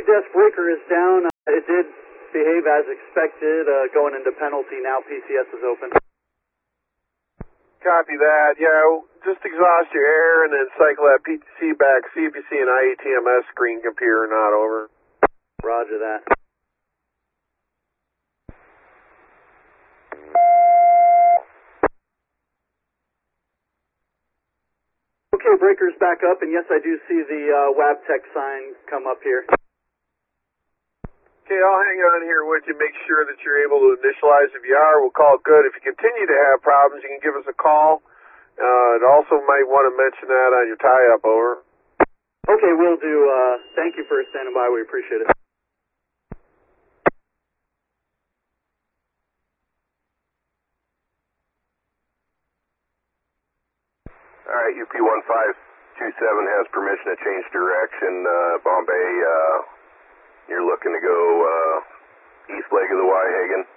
desk breaker is down. It did behave as expected. Going into penalty now. PCS is open. Copy that. Yeah, just exhaust your air and then cycle that PTC back. See if you see an IATMS screen appear or not. Over. Roger that. Okay, breaker's back up, and yes, I do see the Wabtec sign come up here. Okay, I'll hang on here with you. Make sure that you're able to initialize. If you are, we'll call it good. If you continue to have problems, you can give us a call. And also might want to mention that on your tie-up. Over. Okay, will do. Thank you for standing by. We appreciate it. All right, UP1527 has permission to change direction. Bombay, you're looking to go east leg of the Waihagen.